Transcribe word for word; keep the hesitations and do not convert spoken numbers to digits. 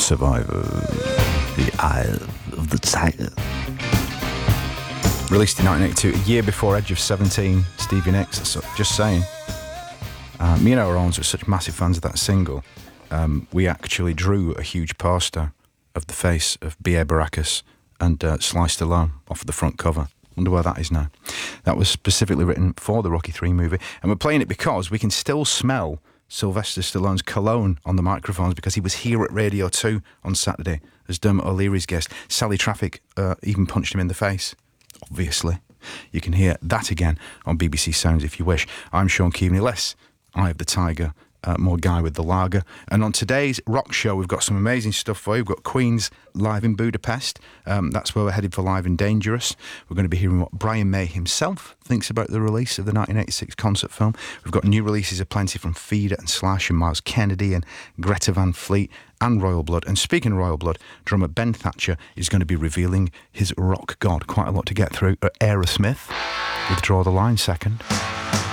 Survivor, The Eye of the Tiger. Released in nineteen eighty-two, a year before Edge of seventeen, Stevie Nicks, so just saying. Uh, me and our owns are such massive fans of that single, um, we actually drew a huge poster of the face of B A. Baracus and uh, Sly Stallone off of the front cover. Wonder where that is now. That was specifically written for the Rocky three movie, and we're playing it because we can still smell Sylvester Stallone's cologne on the microphones because he was here at Radio two on Saturday as Dermot O'Leary's guest. Sally Traffic uh, even punched him in the face, obviously. You can hear that again on B B C Sounds if you wish. I'm Sean Keaveney, less Eye of the Tiger, uh, more Guy with the Lager. And on today's rock show, we've got some amazing stuff for you. We've got Queen's live in Budapest. Um, that's where we're headed for Live and Dangerous. We're going to be hearing what Brian May himself thinks about the release of the nineteen eighty-six concert film. We've got new releases aplenty from Feeder and Slash and Miles Kennedy and Greta Van Fleet and Royal Blood. And speaking of Royal Blood, drummer Ben Thatcher is going to be revealing his rock god. Quite a lot to get through. Aerosmith, Withdraw the Line second.